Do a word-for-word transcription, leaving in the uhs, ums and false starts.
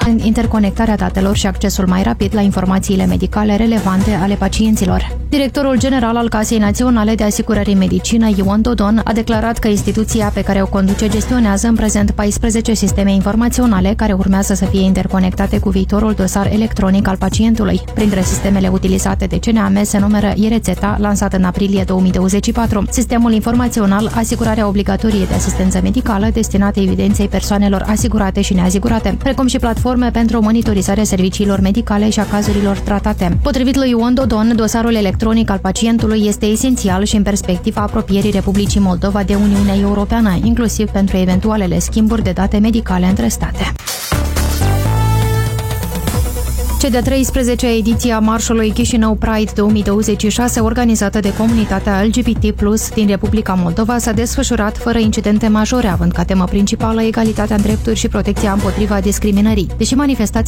interconectarea datelor și accesul mai rapid la informațiile medicale relevante ale pacienților. Directorul general al Casei Naționale de Asigurări în Medicină, Ion Dodon, a declarat că instituția pe care o conduce gestionează în prezent paisprezece sisteme informaționale care urmează să fie interconectate cu viitorul dosar electronic al pacientului. Printre sistemele utilizate de C N A M se numără e-rețeta, lansat în aprilie două mii douăzeci și patru, sistemul informațional Asigurarea obligatorie de asistență medicală destinată evidenței persoanelor asigurate și neasigurate, precum și platforme pentru monitorizarea serviciilor medicale și a cazurilor tratate. Potrivit lui Ion Dodon, dosarul electronic al pacientului este esențial și în perspectiva apropierii Republicii Moldova de Uniunea Europeană, inclusiv pentru eventualele schimburi de date medicale între state. Cea de-a treisprezecea ediție a Marșului Chișinău Pride două mii douăzeci și șase, organizată de comunitatea L G B T plus din Republica Moldova, s-a desfășurat fără incidente majore, având ca temă principală egalitatea în drepturi și protecția împotriva discriminării. Deși manifestația